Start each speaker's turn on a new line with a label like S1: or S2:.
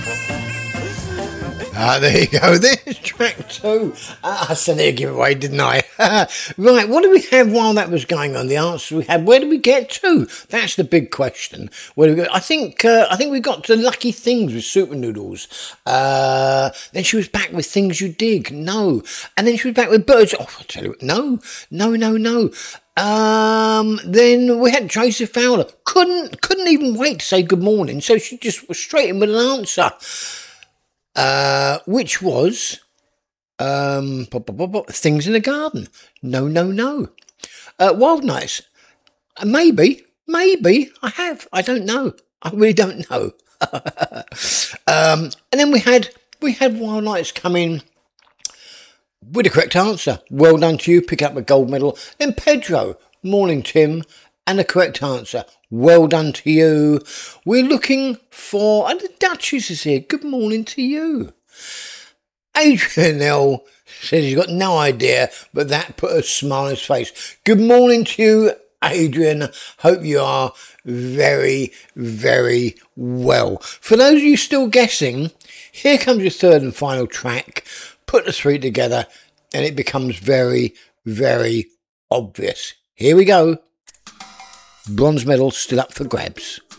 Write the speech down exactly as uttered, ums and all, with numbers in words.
S1: Ah, there you go. There's track two. Ah, I said it a giveaway, didn't I? Right, what did we have while that was going on? The answer we had. Where did we get to? That's the big question. Where did we go? I think uh, I think we got to Lucky Things with Super Noodles. Uh, then she was back with Things You Dig. No. And then she was back with Birds. Oh, I tell you what. No, no, no, no. Um, then we had Tracy Fowler. Couldn't couldn't even wait to say good morning, so she just was straight in with an answer. Uh, which was um, pop, pop, pop, pop, Things in the Garden. No, no, no. Uh, Wild Nights. Uh, maybe, maybe I have. I don't know. I really don't know. um, and then we had we had Wild Nights come in with the correct answer. Well done to you. Pick up a gold medal. Then Pedro. Morning, Tim. And the correct answer. Well done to you. We're looking for... And the Duchess is here. Good morning to you. Adrian L. says he's got no idea, but that put a smile on his face. Good morning to you, Adrian. Hope you are very, very well. For those of you still guessing, here comes your third and final track. Put the three together and it becomes very, very obvious. Here we go. Bronze medal still up for grabs.